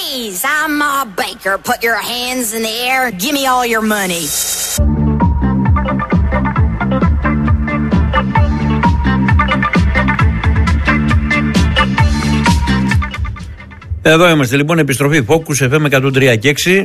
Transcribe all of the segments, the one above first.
Freeze! I'm Ma Baker. Put your hands in the air. Give me all your money. Εδώ είμαστε λοιπόν, επιστροφή Focus FM 103 και 6.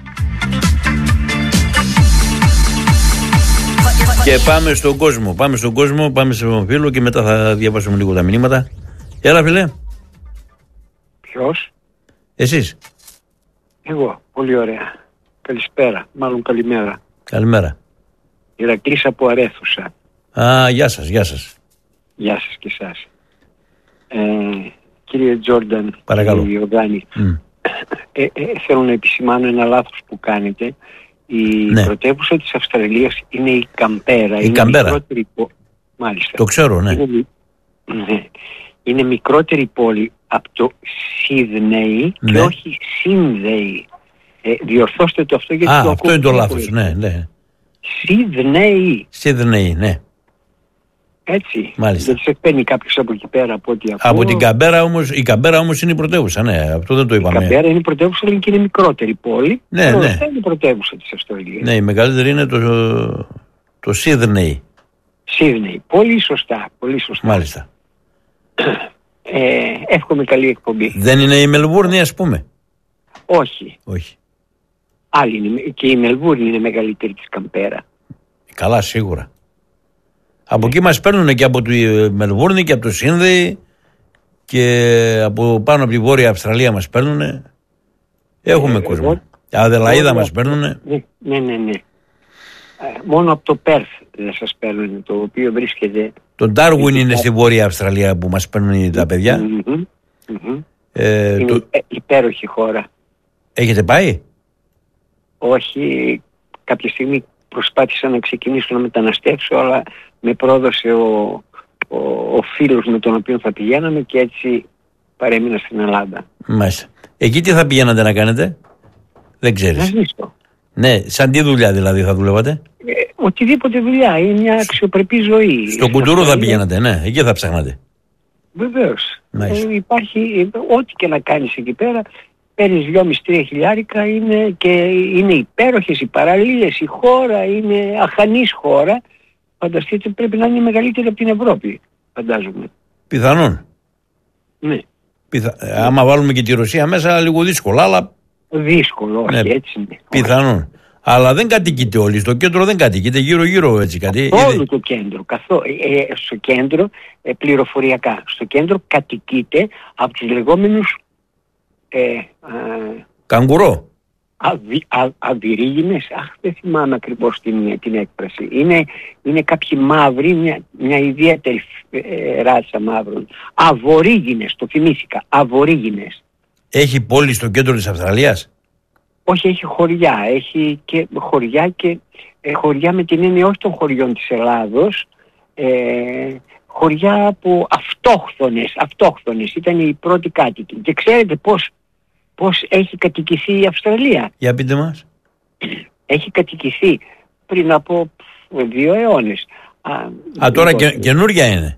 Και πάμε στον κόσμο. Πάμε σε ένα φίλο και μετά θα διαβάσουμε λίγο τα μηνύματα. Έλα, φίλε. Ποιος? Εσείς. Εγώ. Πολύ ωραία. Καλησπέρα. Μάλλον καλημέρα. Καλημέρα. Ηρακλής από Αρέθουσα. Γεια σας. Γεια σας και εσάς. Κύριε Τζόρνταν, παρακαλώ. Κύριε Ιωδάνη, θέλω να επισημάνω ένα λάθος που κάνετε. Η πρωτεύουσα της Αυστραλίας είναι η Καμπέρα. Η Καμπέρα. Μάλιστα. Το ξέρω, ναι. Είναι μικρότερη πόλη από το Σίδνεϊ και όχι Σίνδεϊ. Διορθώστε το αυτό γιατί το αυτό είναι το λάθος, ναι. Σίδνεϊ, ναι. Έτσι. Μάλιστα. Δεν σε παίρνει κάποιος από εκεί πέρα από ό,τι ακούω. Από την Καμπέρα όμως, η Καμπέρα όμως είναι η πρωτεύουσα, ναι. Αυτό δεν το είπαμε. Η Καμπέρα είναι η πρωτεύουσα, αλλά και είναι μικρότερη πόλη. Ναι. Αυτή είναι η πρωτεύουσα της Αυστραλίας. Ναι, η μεγαλύτερη είναι το Σίδνεϊ. Σίδνεϊ. Πολύ σωστά. Μάλιστα. Εύχομαι καλή εκπομπή. Δεν είναι η Μελβούρνη, ας πούμε? Όχι. Άλλη είναι. Και η Μελβούρνη είναι μεγαλύτερη της Καμπέρα. Καλά, σίγουρα. Από εκεί μας παίρνουν και από τη Μελβούρνη και από το Σίνδεϊ και από πάνω από τη Βόρεια Αυστραλία μας παίρνουν. Έχουμε κόσμο. Αδελαΐδα μας παίρνουν. Ναι. Μόνο από το Πέρθ δεν σας παίρνουν, το οποίο βρίσκεται... Το Ντάρουιν είναι στη Βόρεια Αυστραλία που μας παίρνουν τα παιδιά. Είναι υπέροχη χώρα. Έχετε πάει? Όχι, κάποια στιγμή προσπάθησα να ξεκινήσω να μεταναστεύσω, αλλά με πρόδωσε ο φίλος με τον οποίο θα πηγαίναμε και έτσι παρέμεινα στην Ελλάδα. Μάλιστα. Εκεί τι θα πηγαίνατε να κάνετε? Δεν ξέρεις? Να ζήσω. Ναι, σαν τι δουλειά δηλαδή θα δουλεύατε? Οτιδήποτε δουλειά, είναι μια αξιοπρεπή ζωή. Στο Κουντουρού θα πηγαίνατε, ναι, εκεί θα ψάχνατε. Βεβαίως. Υπάρχει, ό,τι και να κάνεις εκεί πέρα, παίρνεις 2,5-3 χιλιάρικα, είναι υπέροχες οι παραλίες, η χώρα είναι αχανής χώρα. Φανταστείτε, πρέπει να είναι μεγαλύτερη από την Ευρώπη, φαντάζομαι. Πιθανόν. Ναι. Άμα βάλουμε και τη Ρωσία μέσα, λίγο δύσκολο, αλλά... Δύσκολο, όχι, έτσι είναι. Πιθανόν. Αλλά δεν κατοικείται όλοι. Στο κέντρο δεν κατοικείται, γύρω-γύρω έτσι κάτι. Όλο το κέντρο. Στο κέντρο, πληροφοριακά, στο κέντρο κατοικείται από τους λεγόμενους καγκουρό. Αβυρίγινες. Δεν θυμάμαι ακριβώς την έκφραση. Είναι κάποιοι μαύροι, μια ιδιαίτερη ράτσα μαύρων. Αβορίγινες, το θυμήθηκα. Αβορίγινες. Έχει πόλη στο κέντρο της Αυστραλίας? Όχι, έχει χωριά. Έχει και χωριά με την έννοια όχι των χωριών της Ελλάδος. Χωριά από αυτόχθονες. Ήταν οι πρώτοι κάτοικοι. Και ξέρετε πώς έχει κατοικηθεί η Αυστραλία? Για πείτε μας. Έχει κατοικηθεί πριν από 2 αιώνες. Τώρα καινούρια είναι?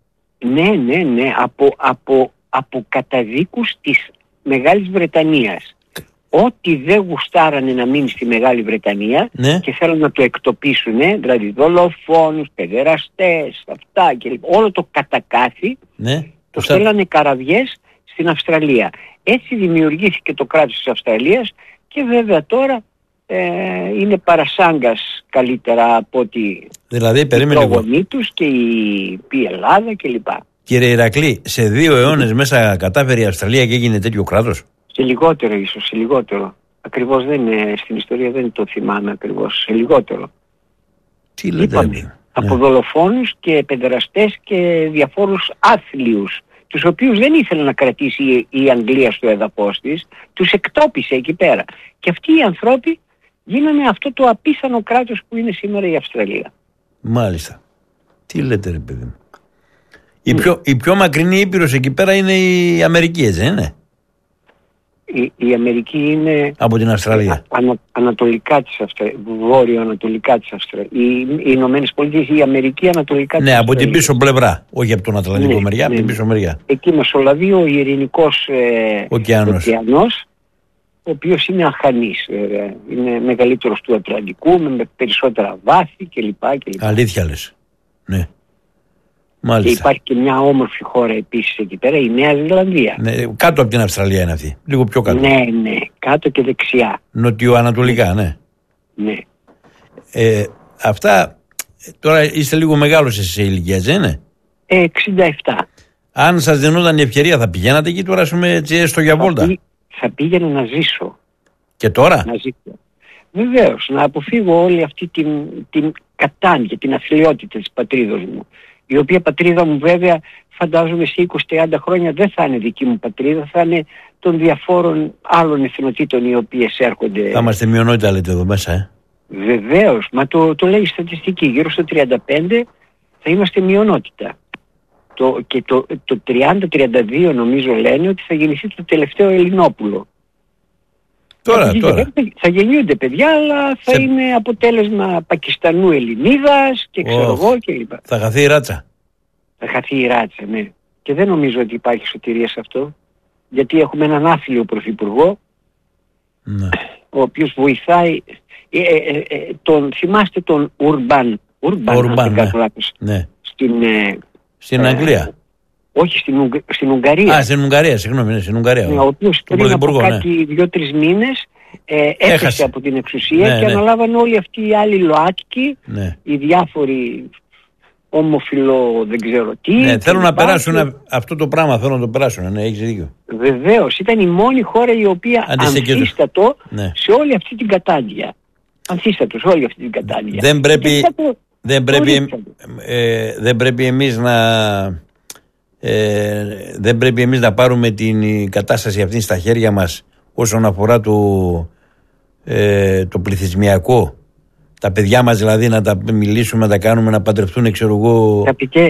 Ναι. Από καταδίκους της Μεγάλης Βρετανίας. Ό,τι δεν γουστάρανε να μείνει στη Μεγάλη Βρετανία και θέλουν να το εκτοπίσουν, δηλαδή δολοφόνους, παιδεραστές, αυτά και όλο το κατακάθι, το στέλνανε καραβιές στην Αυστραλία. Έτσι δημιουργήθηκε το κράτος της Αυστραλίας και βέβαια τώρα είναι παρασάγκας καλύτερα από ότι οι προγονείς τους και η Ελλάδα κλπ. Κύριε Ηρακλή, σε 2 αιώνες μέσα κατάφερε η Αυστραλία και έγινε τέτοιο κράτος? Σε λιγότερο ίσως, σε λιγότερο. Ακριβώς στην ιστορία δεν το θυμάμαι ακριβώς, σε λιγότερο. Τι λέτε? Από δολοφόνους και παιδεραστές και διαφόρους άθλιους, τους οποίους δεν ήθελε να κρατήσει η Αγγλία στο έδαφος της, τους εκτόπισε εκεί πέρα. Και αυτοί οι άνθρωποι γίνανε αυτό το απίθανο κράτος που είναι σήμερα η Αυστραλία. Μάλιστα. Τι λέτε ρε παιδί μου? Η πιο μακρινή ήπειρος εκεί πέρα είναι η Αμερική, έτσι δεν είναι? Η Αμερική είναι από την Αυστραλία. Ανατολικά της Αυστραλίας, βόρειο-ανατολικά της Αυστραλίας. Οι Ηνωμένες Πολιτείες, η Αμερική ανατολικά της Αυστραλίας. Ναι, από την πίσω πλευρά, όχι από τον Ατλαντικό μεριά, από την πίσω μεριά. Εκεί μεσολαβεί ο Ειρηνικός ωκεανός ο οποίος είναι αχανής, είναι μεγαλύτερος του Ατλαντικού, με περισσότερα βάθη κλπ. Αλήθεια λες. Ναι. Μάλιστα. Και υπάρχει και μια όμορφη χώρα επίσης εκεί πέρα, η Νέα Ζηλανδία. Ναι, κάτω από την Αυστραλία είναι αυτή, λίγο πιο κάτω. Ναι, κάτω και δεξιά. Νοτιοανατολικά, ναι. Ναι. Αυτά, τώρα είστε λίγο μεγάλος εσείς σε ηλικία, δεν είναι? 67. Αν σας δινόταν η ευκαιρία θα πηγαίνατε εκεί τώρα, έτσι, έστω για βόλτα? Θα πήγαινα να ζήσω. Και τώρα? Να ζήσω. Βεβαίως, να αποφύγω όλη αυτή την κατάνοια, την αθλιότητα της πατρίδος μου. Η οποία πατρίδα μου βέβαια φαντάζομαι σε 20-30 χρόνια δεν θα είναι δική μου πατρίδα, θα είναι των διαφόρων άλλων εθνοτήτων οι οποίες έρχονται. Θα είμαστε μειονότητα λέτε εδώ μέσα, Βεβαίως, μα το λέει η στατιστική, γύρω στο 35 θα είμαστε μειονότητα. Και το 30-32 νομίζω λένε ότι θα γεννηθεί το τελευταίο Ελληνόπουλο. Τώρα. Θα γεννιούνται παιδιά, αλλά θα είναι αποτέλεσμα Πακιστανού Ελληνίδας και ξέρω εγώ κλπ. Θα χαθεί η ράτσα. Θα χαθεί η ράτσα, ναι. Και δεν νομίζω ότι υπάρχει σωτηρία σε αυτό. Γιατί έχουμε έναν άθλιο πρωθυπουργό, ναι, ο οποίος βοηθάει. Θυμάστε τον Urban, ναι. Στην Αγγλία. Όχι, στην Ουγγαρία. Στην Ουγγαρία, συγγνώμη, στην Ουγγαρία. Ναι, ο οποίος πριν από κάτι 2-3 μήνες έφτασε από την εξουσία και αναλάβανε όλοι αυτοί οι άλλοι ΛΟΑΤΚΙ, οι διάφοροι ομοφυλό δεν ξέρω τι. Ναι, θέλουν να περάσουν αυτό το πράγμα, θέλουν να το περάσουν, ναι, έχεις δίκιο. Βεβαίως, ήταν η μόνη χώρα η οποία ανθίστατο σε όλη αυτή την κατάντια. Ανθίστατο σε όλη αυτή την κατάντια. Δεν πρέπει εμείς να πάρουμε την κατάσταση αυτή στα χέρια μας όσον αφορά το πληθυσμιακό. Τα παιδιά μας δηλαδή να τα μιλήσουμε, να τα κάνουμε να παντρευτούν, ξέρω εγώ,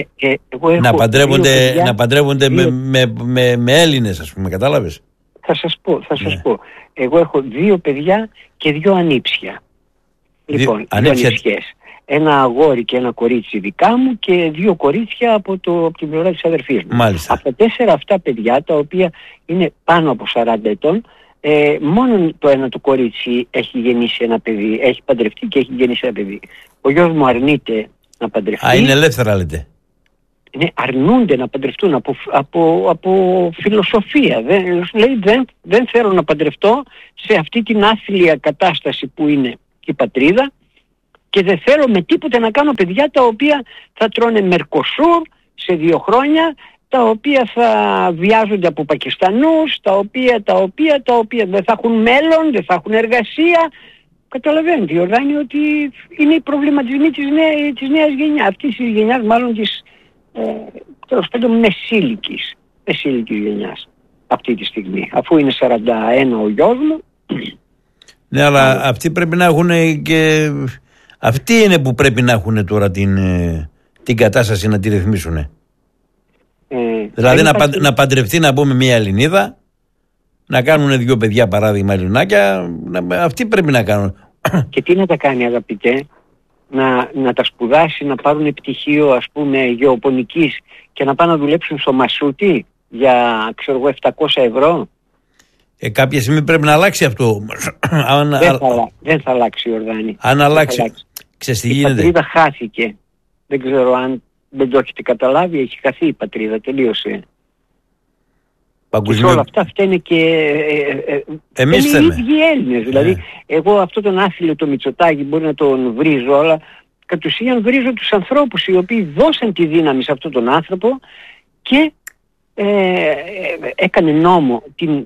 να παντρεύονται με Έλληνες, ας πούμε, κατάλαβες. Θα σας πω. Εγώ έχω 2 παιδιά και 2 ανήψια. Λοιπόν, 2 ανήψιες. Ένα αγόρι και ένα κορίτσι δικά μου και 2 κορίτσια από την πλευρά της αδερφής μου. Μάλιστα. Από τα 4 αυτά παιδιά, τα οποία είναι πάνω από 40 ετών, μόνο το ένα το κορίτσι έχει γεννήσει ένα παιδί, έχει παντρευτεί και έχει γεννήσει ένα παιδί. Ο γιος μου αρνείται να παντρευτεί. Είναι ελεύθερα λέτε. Ναι, αρνούνται να παντρευτούν από φιλοσοφία. Δεν θέλω να παντρευτώ σε αυτή την άθλια κατάσταση που είναι η πατρίδα και δεν θέλω με τίποτε να κάνω παιδιά τα οποία θα τρώνε Μερκοσούρ σε 2 χρόνια, τα οποία θα βιάζονται από Πακιστανούς, τα οποία δεν θα έχουν μέλλον, δεν θα έχουν εργασία. Καταλαβαίνετε, Ιορδάνη, ότι είναι οι προβληματισμοί της νέας γενιάς, αυτής της γενιάς, μάλλον της τέλος πάντων μεσήλικης γενιάς αυτή τη στιγμή, αφού είναι 41 ο γιος μου. Ναι, αλλά αυτοί πρέπει να έχουν και αυτοί είναι που πρέπει να έχουν τώρα την κατάσταση να τη ρυθμίσουν. Δηλαδή να παντρευτεί, να πούμε, μια Ελληνίδα, να κάνουν 2 παιδιά παράδειγμα Ελληνάκια, αυτοί πρέπει να κάνουν. Και τι να τα κάνει, αγαπητέ? Να τα σπουδάσει, να πάρουν πτυχίο, ας πούμε, γεωπονικής και να πάνε να δουλέψουν στο Μασούτι για, ξέρω εγώ, 700 ευρώ. Κάποια στιγμή πρέπει να αλλάξει αυτό. Δεν θα αλλάξει, Ιορδάνη. Αν αλλάξει, ξέρεις τι γίνεται? Η πατρίδα χάθηκε. Δεν ξέρω αν δεν το έχετε καταλάβει, έχει χαθεί η πατρίδα, τελείωσε. Και σε όλα αυτά φταίνε και εμείς οι ίδιοι Έλληνες. Δηλαδή, εγώ αυτό τον άθλιο, το Μητσοτάκη, μπορεί να τον βρίζω, αλλά κατ' ουσίαν βρίζω τους ανθρώπους οι οποίοι δώσαν τη δύναμη σε αυτόν τον άνθρωπο και έκανε νόμο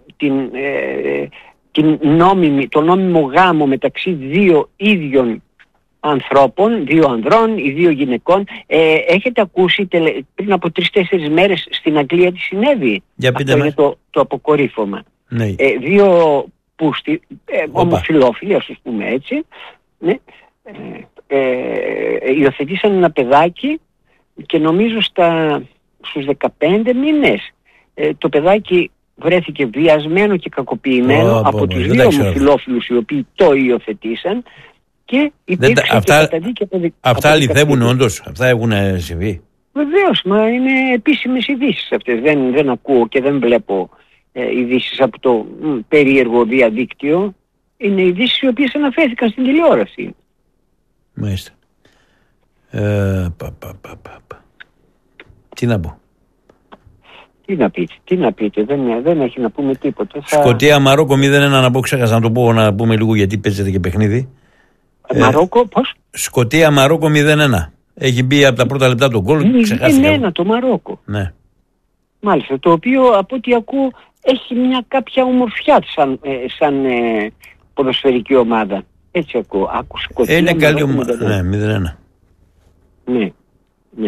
το νόμιμο γάμο μεταξύ 2 ίδιων ανθρώπων, 2 ανδρών ή 2 γυναικών. Έχετε ακούσει πριν από 3-4 μέρες στην Αγγλία τι συνέβη? Αυτό είναι το αποκορύφωμα. Ναι. 2 πούστη, ομοφυλόφιλοι, ας πούμε έτσι, ναι, υιοθετήσαν ένα παιδάκι και νομίζω στους 15 μήνες το παιδάκι βρέθηκε βιασμένο και κακοποιημένο από τους 2 ομοφυλόφιλους οι οποίοι το υιοθετήσαν. Και αυτά αληθεύουν όντως? Αυτά έχουν συμβεί? Βεβαίως, μα είναι επίσημες ειδήσεις αυτές. Δεν ακούω και δεν βλέπω ειδήσεις από το περίεργο διαδίκτυο, είναι ειδήσεις οι οποίες αναφέρθηκαν στην τηλεόραση. Μάλιστα. Τι να πω. Τι να πείτε, δεν έχει να πούμε τίποτα. Σκωτία Μαρόκο 0-1, να πω, ξέχασα να το πω, να πούμε λίγο γιατί παίζεται και παιχνίδι. Μαρόκο, πώς? Σκωτία Μαρόκο 0-1. Έχει μπει από τα πρώτα λεπτά τον γκολ, ξεχάστηκε. 0-1 το Μαρόκο. Ναι. Μάλιστα, το οποίο από ό,τι ακούω έχει μια κάποια ομορφιά σαν ποδοσφαιρική ομάδα. Έτσι ακούω. Είναι καλή ομάδα. Ναι, 0-1. Ναι.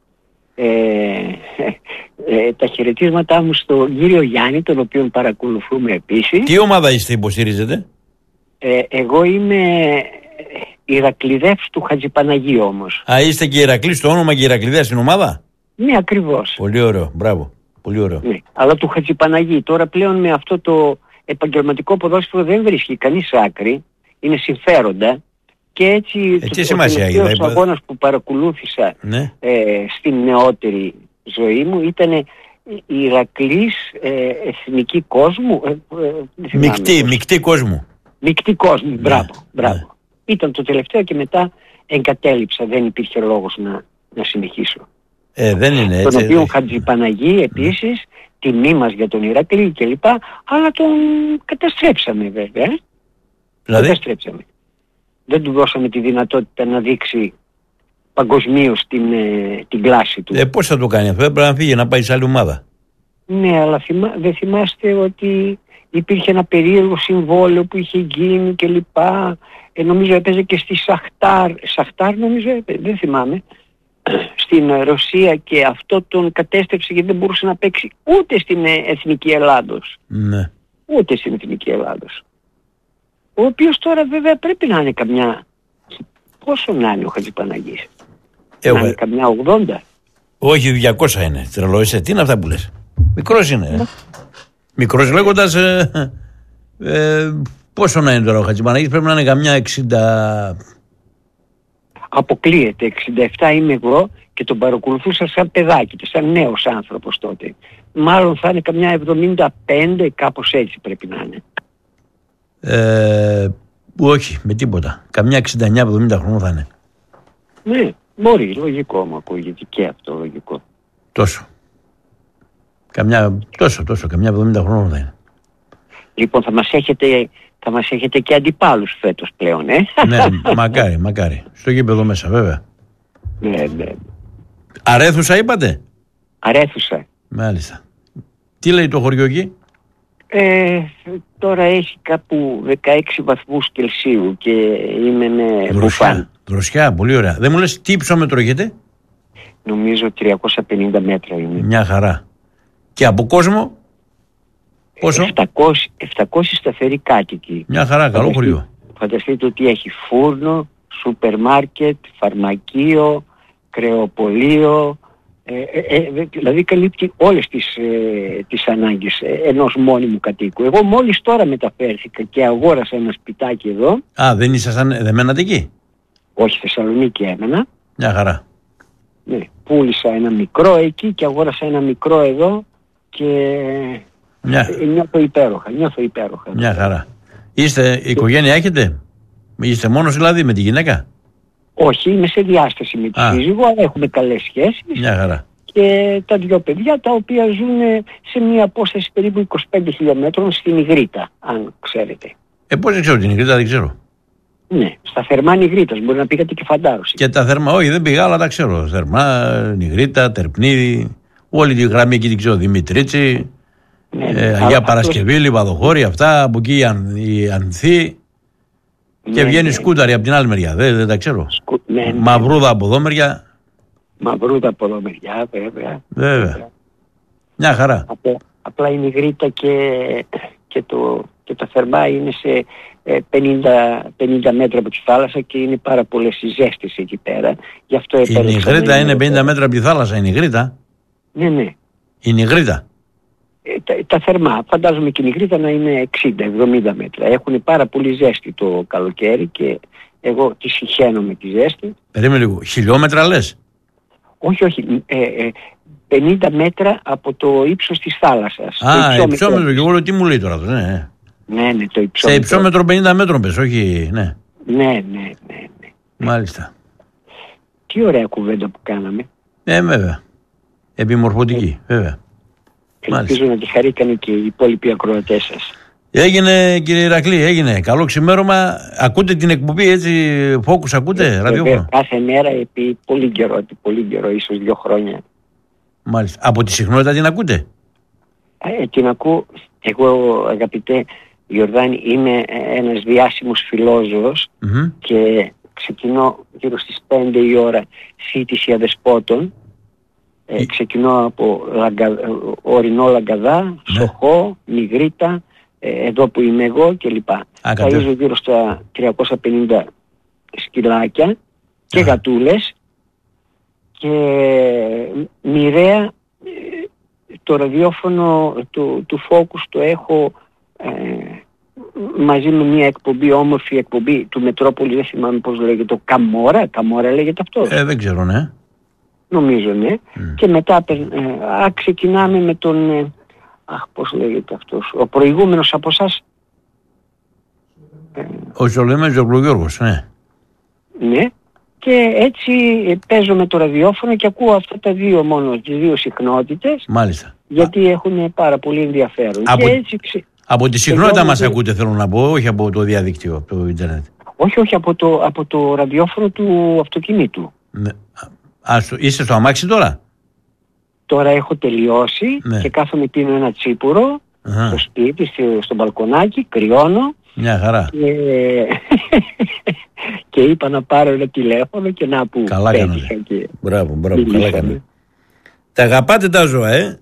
Τα χαιρετίσματά μου στον κύριο Γιάννη, τον οποίον παρακολουθούμε επίσης. Τι ομάδα είστε, υποστηρίζετε? Εγώ είμαι Ηρακλειδεύς του Χατζηπαναγίου όμως. Είστε και Ηρακλής στο όνομα και Ηρακλειδεύς στην ομάδα? Ναι, ακριβώς. Πολύ ωραίο, μπράβο. Πολύ ωραίο. Ναι, αλλά του Χατζηπαναγίου. Τώρα πλέον με αυτό το επαγγελματικό ποδόσφαιρο δεν βρίσκει κανείς άκρη. Είναι συμφέροντα. Και έτσι ο τελευταίος αγώνας που παρακολούθησα στην νεότερη ζωή μου ήταν Ηρακλής Εθνική Κόσμου. Μεικτή Κόσμου. Μεικτή Κόσμου, μπράβο. Ναι. Ήταν το τελευταίο και μετά εγκατέλειψα. Δεν υπήρχε λόγος να συνεχίσω. Δεν είναι έτσι. Τον οποίο Χατζηπαναγή επίσης, τιμή μας για τον Ηρακλή κλπ. Αλλά τον καταστρέψαμε βέβαια. Δηλαδή? Καταστρέψαμε. Δεν του δώσαμε τη δυνατότητα να δείξει παγκοσμίως την κλάση του. Πώς θα το κάνει αυτό? Πρέπει να φύγει, να πάει σε άλλη ομάδα. Ναι, αλλά δεν θυμάστε ότι υπήρχε ένα περίεργο συμβόλαιο που είχε γίνει και λοιπά. Νομίζω έπαιζε και στη Σαχτάρ νομίζω, δεν θυμάμαι, στην Ρωσία, και αυτό τον κατέστρεψε γιατί δεν μπορούσε να παίξει ούτε στην Εθνική Ελλάδος. Ναι. Ούτε στην Εθνική Ελλάδος. Ο οποίος τώρα βέβαια πρέπει να είναι καμιά... Πόσο να είναι ο Χατζηπαναγής? Να είναι καμιά 80? Όχι, 200 είναι. Τρελό είσαι. Τι είναι αυτά που λες? Μικρός είναι. Μικρός λέγοντας... πόσο να είναι τώρα ο Χατζηπαναγής? Πρέπει να είναι καμιά 60... Αποκλείεται. 67 είμαι εγώ και τον παρακολουθούσα σαν παιδάκι, σαν νέος άνθρωπος τότε. Μάλλον θα είναι καμιά 75, κάπως έτσι πρέπει να είναι. Όχι, με τίποτα. Καμιά 69-70 χρόνων θα είναι. Ναι, μπορεί, λογικό μου ακούγεται και αυτό λογικό. Τόσο, καμιά 70 χρόνων θα είναι. Λοιπόν, θα μας έχετε και αντιπάλους φέτος πλέον, Ναι, μακάρι. Στο γήπεδο μέσα, βέβαια. Ναι. Αρέθουσα είπατε? Αρέθουσα. Μάλιστα. Τι λέει το χωριό εκεί? Τώρα έχει κάπου 16 βαθμούς Κελσίου και είμαι με μπουφάν. Δροσιά, πολύ ωραία. Δεν μου λες τι υψόμετρο έχετε? Νομίζω 350 μέτρα είναι. Μια χαρά. Και από κόσμο πόσο? 700 σταθεροί κάτοικοι. Μια χαρά, καλό χωριό. Φανταστείτε ότι έχει φούρνο, σούπερ μάρκετ, φαρμακείο, κρεοπωλείο, δηλαδή καλύπτει όλες τις ανάγκες ενός μόνιμου κατοίκου. Εγώ μόλις τώρα μεταφέρθηκα και αγόρασα ένα σπιτάκι εδώ. Δεν μένατε εκεί? Όχι, Θεσσαλονίκη έμενα. Μια χαρά. Ναι, πούλησα ένα μικρό εκεί και αγόρασα ένα μικρό εδώ και νιώθω υπέροχα. Μια χαρά. Οικογένεια έχετε? Είστε μόνος δηλαδή με τη γυναίκα? Όχι, είμαι σε διάσταση με τη σύζυγο, αλλά έχουμε καλές σχέσεις. Μια χαρά. Και τα δυο παιδιά τα οποία ζουν σε μια απόσταση περίπου 25 χιλιόμετρων στην Ιγρήτα, αν ξέρετε. Πώς δεν ξέρω την Ιγρήτα, δεν ξέρω. Ναι, στα Θερμά Νιγρήτας, μπορεί να πήγατε και Φαντάρωση. Και τα Θερμά, όχι δεν πήγα, αλλά τα ξέρω. Θερμά, Νιγρήτα, Τερπνίδη, όλη τη γραμμή εκεί την ξέρω. Δημητρίτσι, Αγία Παρασκευή, Λιβαδοχώρη, αυτά, από εκεί η Ανθή. Και βγαίνει σκούταρη από την άλλη μεριά, δεν τα ξέρω. Μαυρούδα από εδώ μεριά. Μαυρούδα από εδώ μεριά, βέβαια. Μια χαρά. Απλά η Νιγρήτα και τα Θερμά είναι σε 50 μέτρα από τη θάλασσα και είναι πάρα πολλές οι ζέστες εκεί πέρα. Γι' αυτό η Νιγρήτα είναι 50 μέτρα από τη θάλασσα, η Νιγρήτα. Ναι. Η Νιγρήτα. Τα Θερμά, φαντάζομαι και η Νιγρήτα να είναι 60-70 μέτρα. Έχουν πάρα πολύ ζέστη το καλοκαίρι και εγώ τη συχαίνω με τη ζέστη. Περίμενε λίγο, χιλιόμετρα λες? Όχι, 50 μέτρα από το ύψος της θάλασσας. Υψόμετρο, και εγώ λέω τι μου λέει τώρα. Ναι, το υψόμετρο. Σε υψόμετρο 50 μέτρων πες, όχι, ναι. Ναι. Μάλιστα. Τι ωραία κουβέντα που κάναμε. Βέβαια. Επιμορφωτική, βέβαια. Ελπίζω να τη χαρήκανε και οι υπόλοιποι ακροατές σας. Έγινε, κύριε Ηρακλή, έγινε. Καλό ξημέρωμα. Ακούτε την εκπομπή, έτσι, Focus ακούτε, ραδιόφωνο? Κάθε μέρα επί πολύ καιρό, ίσως 2 χρόνια. Μάλιστα. Από τη συχνότητα την ακούτε? Την ακούω. Εγώ, αγαπητέ Γιορδάνη, είμαι ένας διάσημος φιλόζωος και ξεκινώ γύρω στις 5 η ώρα σύντηση αδεσπότων. Ξεκινώ από ορεινό Λαγκαδά, Σοχό, Μιγρίτα, εδώ που είμαι εγώ κλπ. Ταΐζω γύρω στα 350 σκυλάκια και γατούλες και μοιραία το ραδιόφωνο του Focus το έχω μαζί με μια εκπομπή, όμορφη εκπομπή του Μετρόπολη, δεν θυμάμαι πώς λέγεται, το Καμόρα λέγεται αυτό. Δεν ξέρω, ναι. Νομίζω, ναι. Και μετά ξεκινάμε με τον... πώς λέγεται αυτός, ο προηγούμενος από εσάς. Ο Ζωγλογιώργος, ναι. Ναι. Και έτσι παίζω με το ραδιόφωνο και ακούω αυτά τα δύο μόνο, τις δύο συχνότητες. Μάλιστα. Γιατί έχουν πάρα πολύ ενδιαφέρον. Από τη συχνότητα μας ακούτε, θέλω να πω, όχι από το διαδίκτυο, από το ίντερνετ. Όχι, από το ραδιόφωνο του αυτοκινήτου. Ναι. Είστε στο αμάξι τώρα? Τώρα έχω τελειώσει και κάθομαι, πίνω ένα τσίπουρο στο σπίτι, στο μπαλκονάκι, κρυώνω. Μια χαρά. Και είπα να πάρω ένα τηλέφωνο και να που καλά πέτυχα. Μπράβο, καλά κάνετε. Τα αγαπάτε τα ζώα,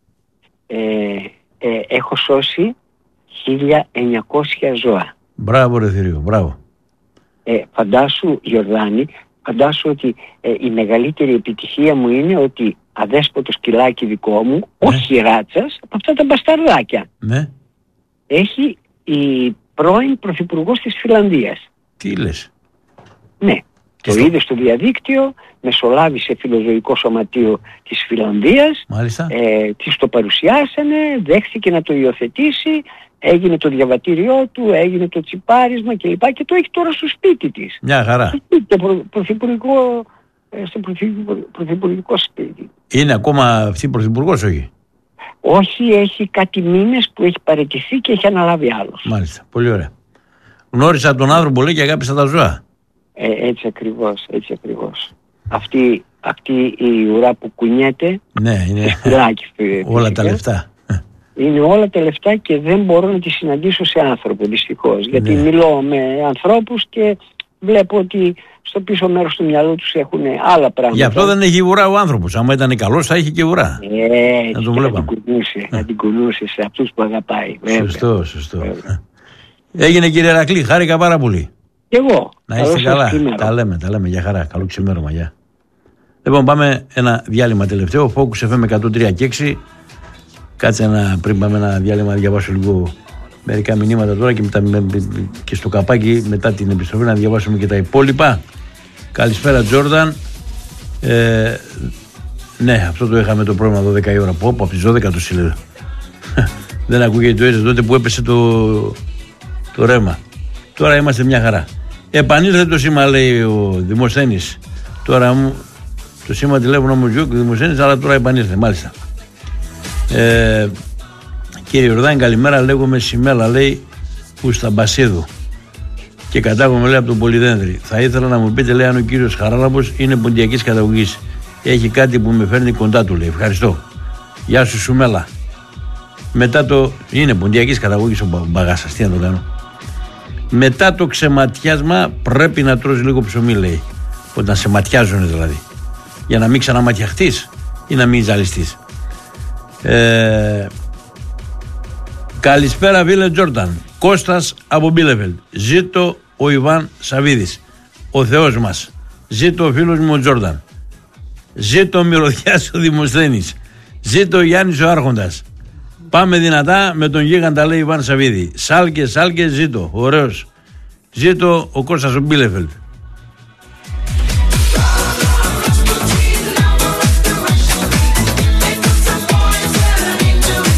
έχω σώσει 1900 ζώα. Μπράβο ρε Θηρίο, μπράβο. Φαντάσου, Γιορδάνη, ότι η μεγαλύτερη επιτυχία μου είναι ότι αδέσποτο σκυλάκι δικό μου, όχι ράτσας, από αυτά τα μπασταρδάκια, έχει η πρώην πρωθυπουργός της Φινλανδίας. Τι λες? Ναι. Το είδε στο διαδίκτυο, μεσολάβησε φιλοζωικό σωματείο της Φινλανδίας, της το παρουσιάσανε, δέχθηκε να το υιοθετήσει, έγινε το διαβατήριό του, έγινε το τσιπάρισμα κλπ. Και το έχει τώρα στο σπίτι της. Μια χαρά. Στο πρωθυπουργικό σπίτι. Είναι ακόμα αυτή πρωθυπουργός, όχι? Όχι, έχει κάτι μήνες που έχει παραιτηθεί και έχει αναλάβει άλλος. Μάλιστα, πολύ ωραία. Γνώρισα τον άνθρωπο, λέει, και αγάπησα τα ζώα. Έτσι ακριβώς. Αυτή η ουρά που κουνιέται, ναι, είναι όλα τα λεφτά. Είναι όλα τα λεφτά και δεν μπορώ να τη συναντήσω σε άνθρωπο, δυστυχώς. Γιατί μιλώ με ανθρώπους και βλέπω ότι στο πίσω μέρος του μυαλού τους έχουν άλλα πράγματα. Γι' αυτό δεν έχει ουρά ο άνθρωπος. Άμα ήταν καλός θα είχε και ουρά. Να την κουνούσε σε αυτούς που αγαπάει. Σωστό. Έγινε, κύριε Ηρακλή, χάρηκα πάρα πολύ. Και εγώ. Να είστε καλά. Τα λέμε για χαρά. Καλό ξημέρωμα, γεια. Λοιπόν, πάμε ένα διάλειμμα τελευταίο. Focus FM 103 και 6. Κάτσε πριν πάμε ένα διάλειμμα, να διαβάσω λίγο μερικά μηνύματα τώρα και στο καπάκι μετά την επιστροφή να διαβάσουμε και τα υπόλοιπα. Καλησπέρα, Τζόρνταν. Ναι, αυτό το είχαμε το πρόβλημα 12 η ώρα. Από τις 12 το συλλέω. Δεν ακούγεται το έτσι τότε που έπεσε το ρέμα. Τώρα είμαστε μια χαρά. Επανήλθε το σήμα, λέει ο Δημοσθένης. Τώρα το σήμα τηλέφωνο μου και ο Δημοσθένης, αλλά τώρα επανήλθε, μάλιστα. Κύριε Ιορδάνη, καλημέρα. Λέγομαι Σιμέλα, λέει, που στα Μπασίδου. Και κατάγομαι, λέει, από τον Πολυδένδρη. Θα ήθελα να μου πείτε, λέει, αν ο κύριος Χαράλαμπος είναι ποντιακής καταγωγής. Έχει κάτι που με φέρνει κοντά του, λέει. Ευχαριστώ. Γεια σου, Σιμέλα. Μετά είναι ποντιακής καταγωγής ο Μπαγάσας. Τι να το κάνω. Μετά το ξεματιάσμα πρέπει να τρως λίγο ψωμί, λέει. Όταν σε ματιάζουν δηλαδή. Για να μην ξαναματιαχτείς ή να μην ζαλιστείς. Καλησπέρα, φίλε Τζόρνταν. Κώστας από Μπίλεφελντ. Ζήτω ο Ιβάν Σαβίδης, ο Θεός μας. Ζήτω ο φίλος μου ο Τζόρνταν. Ζήτω ο Μυρωδιάς ο Δημοσθένης. Ζήτω ο Γιάννης ο Άρχοντας. Πάμε δυνατά με τον γίγαντα, λέει, Ιβάν Σαβίδη. Σάλκε, ζήτω. Ωραίος. Ζήτω ο Κώστας ο Μπίλεφελντ.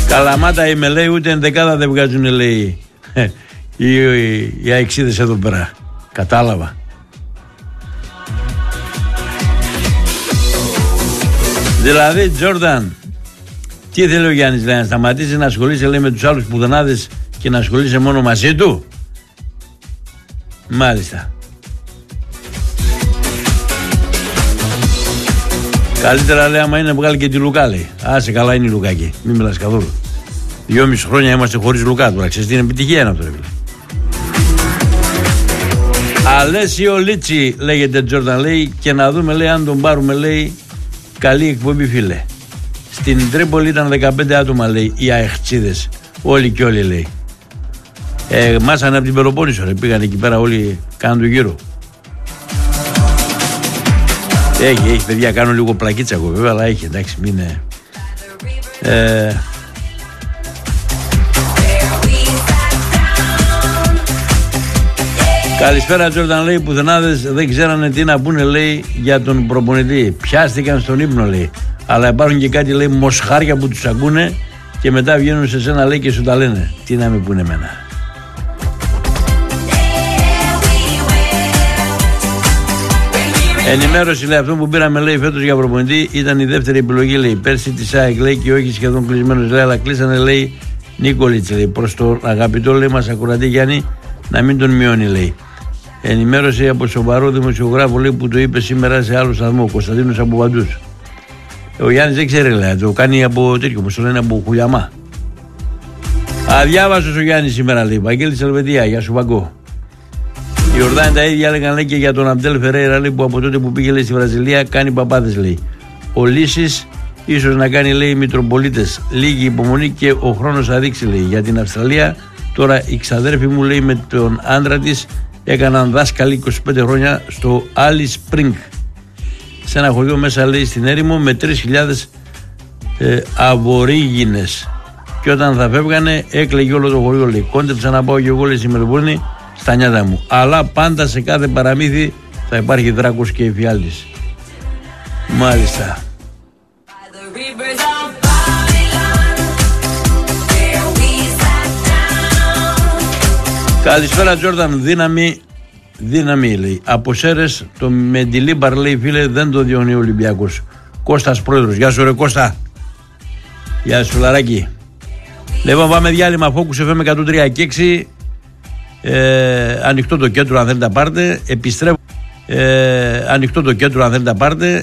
Καλαμάτα είμαι, λέει, ούτε ενδεκάδα δεν βγάζουν, λέει, οι αεξίδες εδώ πέρα. Κατάλαβα. Δηλαδή, Τζόρνταν, τι θέλει ο Γιάννης, λέει, να σταματήσει να ασχολείσαι, λέει, με τους άλλους πουδενάδες και να ασχολείσαι μόνο μαζί του. Μάλιστα. Καλύτερα, λέει, άμα είναι να βγάλει και τη Λουκά, λέει. Άσε καλά, είναι η Λουκά εκεί. Μην μιλάς καθόλου. 2,5 χρόνια είμαστε χωρίς Λουκά τώρα. Ξέρεις τι είναι επιτυχία είναι αυτό, ρε φίλε. Αλέσιο Λίτσι λέγεται Τζόρνταν, λέει, και να δούμε, λέει, αν τον πάρουμε, λέει, καλή εκπομπή, φίλε. Στην Τρίπολη ήταν 15 άτομα, λέει, οι αεχτσίδες. Όλοι και όλοι, λέει. Μάσανε από την Πελοπόννησο, ρε. Πήγαν εκεί πέρα όλοι, κάνουν το γύρο. Έχει παιδιά, κάνω λίγο πλακίτσα εγώ βέβαια, αλλά έχει, εντάξει, μην είναι. Καλησπέρα, Τζόρνταν, λέει, πουθενάδες δεν ξέρανε τι να πούνε, λέει, για τον προπονητή. Πιάστηκαν στον ύπνο, λέει. Αλλά υπάρχουν και κάτι, λέει, μοσχάρια που τους ακούνε και μετά βγαίνουν σε σένα, λέει, και σου τα λένε. Τι να με πούνε εμένα. Ενημέρωση, λέει, αυτό που πήραμε, λέει, φέτος για προπονητή ήταν η δεύτερη επιλογή, λέει. Πέρσι τη ΣΑΕΚ, λέει, και όχι σχεδόν κλεισμένος, λέει, αλλά κλείσανε, λέει, Νίκολιτς, λέει. Προς τον αγαπητό, λέει, μας ακουρατή Γιάννη, να μην τον μειώνει, λέει. Ενημέρωση από σοβαρό δημοσιογράφο, λέει, που το είπε σήμερα σε άλλο σταθμό, ο Κωνσταντίνος από Παντούς. Ο Γιάννης δεν ξέρει, λέει, το κάνει από τέτοιο, όπως το λένε, από Χουλιαμά. Αδιάβασος ο Γιάννης σήμερα, λέει. Βαγγέλης Ελβετία, γεια σου, Βαγκό. Οι Ορδάνοι τα ίδια έλεγαν, λέει, και για τον Αμπτέλ Φερέιρα, λέει, που από τότε που πήγε, λέει, στη Βραζιλία κάνει παπάδες, λέει. Ο Λύσης ίσως να κάνει, λέει, Μητροπολίτες. Λίγη υπομονή και ο χρόνος θα δείξει, λέει. Για την Αυστραλία, τώρα η ξαδέρφη μου, λέει, με τον άντρα της έκαναν δάσκαλοι 25 χρόνια στο Alice Spring. Σε ένα χωριό μέσα, λέει, στην έρημο με 3.000 αβορίγινες. Και όταν θα φεύγανε, έκλαιγε όλο το χωριό, λέει. Κόντεψα να πάω και εγώ, λέει, στη Μελβούρνη, στα νιάτα μου. Αλλά πάντα σε κάθε παραμύθι θα υπάρχει δράκος και εφιάλτης. Μάλιστα. Καλησπέρα, Τζόρνταν. Δύναμη, λέει. Από Σέρες το Μεντιλίμπαρ, λέει, φίλε, δεν το διώνει ο Ολυμπιακός. Κώστας πρόεδρος. Γεια σου, ρε Κώστα. Γεια σου, λαράκι. Λοιπόν, πάμε διάλειμμα. Focus FM 103 και 6. Ανοιχτό το κέντρο αν θέλετε να πάρετε. Επιστρέφω. Ανοιχτό το κέντρο αν θέλετε να πάρετε.